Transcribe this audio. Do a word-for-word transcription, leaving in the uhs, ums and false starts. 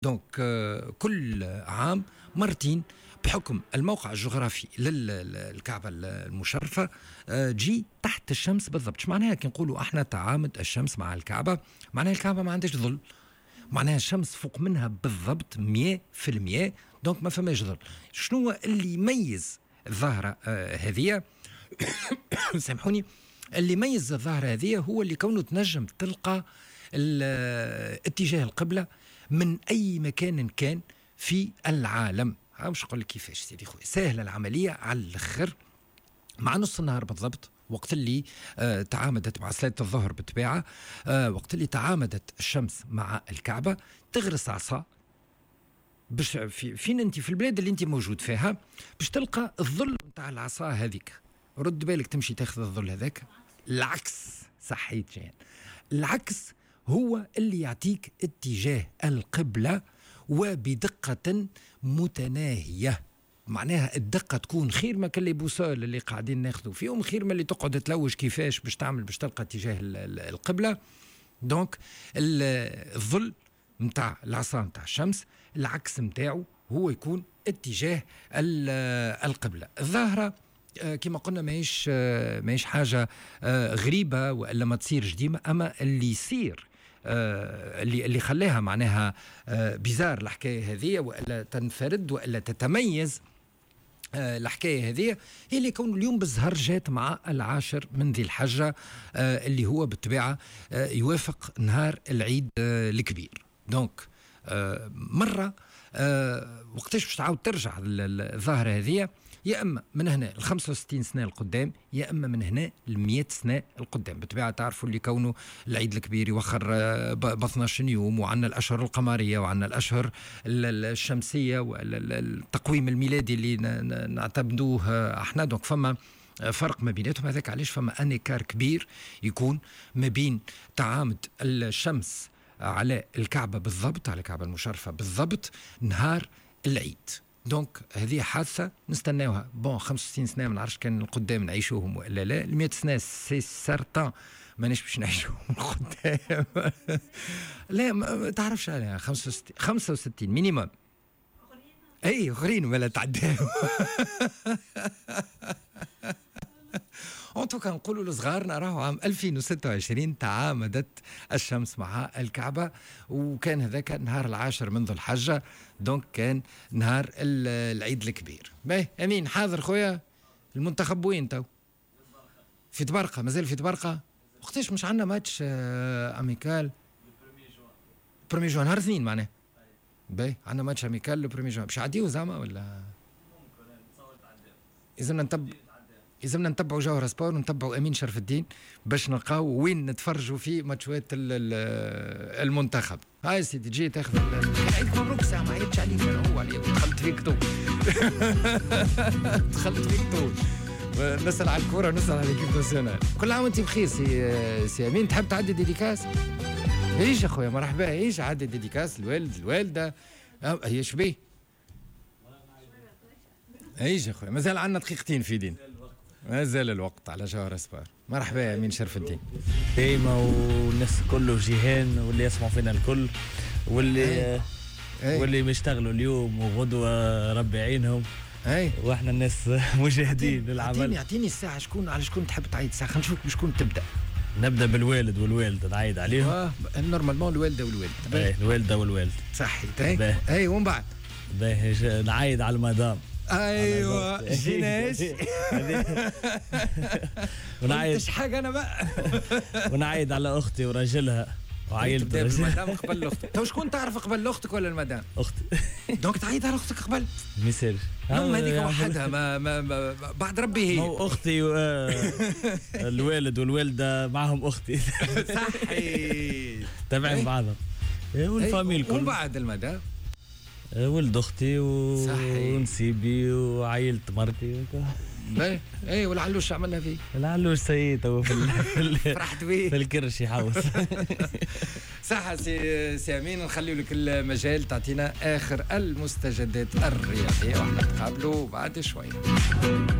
دونك كل عام مرتين بحكم الموقع الجغرافي للكعبة المشرفة تجي تحت الشمس بالضبط. ايش معناها كي نقولوا احنا تعامد الشمس مع الكعبة؟ معناها الكعبة ما عندهاش ظل، معناها الشمس فوق منها بالضبط مية في المية، دونك ما فماش ظل. شنو اللي يميز الظاهرة هذه؟ سامحوني، اللي يميز الظاهرة هذه هو اللي كونه تنجم تلقى اتجاه القبلة من أي مكان كان في العالم. مش أقول لك كيفاش سيدي خويا، سهلة العملية على الآخر. مع نص النهار بالضبط، وقت اللي آه تعامدت مع صلاة الظهر بالطبيعة، آه وقت اللي تعامدت الشمس مع الكعبة، تغرس عصا باش في فين انت في البلاد اللي انت موجود فيها باش تلقى الظل نتاع العصا هذيك. رد بالك تمشي تاخذ الظل هذاك العكس، صحيت جان العكس هو اللي يعطيك اتجاه القبلة وبدقة متناهية. معناها الدقة تكون خير ما كان لي بوصال اللي قاعدين ناخذوا فيهم، خير ما اللي تقعد تلوج كيفاش باش تعمل باش تلقى اتجاه القبلة. دونك الظل متاع العصا متاع الشمس العكس متاعه هو يكون اتجاه القبلة. الظاهرة كما قلنا ماهيش ماهيش حاجة غريبة وإلا ما تصير ديما، أما اللي يصير اللي اللي خلاها معناها بيزار الحكاية هذه وإلا تنفرد وإلا تتميز الحكاية هذه، هي اللي كون اليوم بالزهر جات مع العاشر من ذي الحجة اللي هو بالطبيعة يوافق نهار العيد الكبير. دونك مرة وقتاش باش تعاود ترجع الظاهرة هذه، يا اما من هنا ال خمسة وستين سنه القدام، يا اما من هنا ل مية سنه القدام. بالطبيعه تعرفوا اللي كونه العيد الكبير يوخر ب اثناش يوم، وعندنا الاشهر القمريه وعندنا الاشهر الشمسيه والتقويم الميلادي اللي نعتمدوه احنا. دونك فما فرق ما بيناتهم، هذاك علاش فما انيكار كبير يكون ما بين تعامد الشمس على الكعبه بالضبط، على الكعبه المشرفه بالضبط نهار العيد. دونك هذه حادثة نستناوها. بون خمسة وستين سنة ما نعرفش كان القدام نعيشوهم ولا لا، المئة سنة سي سارتان مانيش باش نعيشوهم القدام. لا ما تعرفش عليها خمسة وستين مينيمم. اي اخرين ولا تعداو. انتو كان نقولوا لصغارنا راهو عام ألفين وستة وعشرين تعامدت الشمس مع الكعبة، وكان هذاك نهار العاشر من ذو الحجة، دونك كان نهار العيد الكبير. باهي امين حاضر خويا. المنتخب وين تو؟ في تبرقة، مازال في تبرقة. وقتاش مش عندنا ماتش آه اميكال؟ برمي جوان نهار اثنين معناه. باهي عندنا ماتش اميكال لو برمي جوان، باش عديو زعما ولا؟ إذا نتبع إذا بدنا نتبعوا جوهرة سبور ونتبعوا أمين شرف الدين باش نلقاو وين نتفرجوا في ماتشات المنتخب. هاي سيدي جي تاخذ عيد مبروك ساعة ما عيدش عليك أنا هو عليك دخلت فيك طول. دخلت فيك طول. نسأل على الكورة ونسأل على الكيف ناسيونال. كل عام وأنت بخير سي سي أمين. تحب تعدي ديديكاس؟ إيش أخويا مرحبا. إيش عدي ديديكاس الوالد الوالدة هي شبيه؟ إيش أخويا مازال عندنا دقيقتين في دين، ما زال الوقت على جوهر اسبار. مرحبا يا امين شرف الدين. ديما والناس كله جيهان واللي يسمعوا فينا الكل واللي أي. أي. واللي بيشتغلوا اليوم وغدوه ربي يعينهم. اي واحنا الناس مجاهدين للعمل. اعطيني اعطيني الساعه شكون على شكون تحب تعيد الساعه؟ خلينا نشوف بشكون تبدا. نبدا بالوالد والوالده نعيد عليهم. اه نورمالمون الوالده والوالد. اي الوالده والوالد صحيت. اي اي ومن بعد باهي نعيد على المدام. ايوه جيناش. ونعيد مش حاجه انا بقى. ونعيد على اختي وراجلها وعيلت المدام قبل اختك. تو شكون تعرف قبل اختك ولا المدام؟ اختي. دونك تعيد على اختك قبل ميسير نوم هذيك وحدها ما, ما, ما بعد ربي هي. هو اختي و... الوالد والوالده معهم اختي. صحيح تابعين بعضهم والفاميل كله. ومن بعد المدام ولد اختي و... ونسيبي وعائلة مرتي. باهي اي والعلوش عملنا فيه. العلوش سيد هو في ال... فرحت بيه في الكرش يحوس. صح سي سي امين. نخلي لك المجال تعطينا اخر المستجدات الرياضيه واحنا نتقابلوا بعد شويه.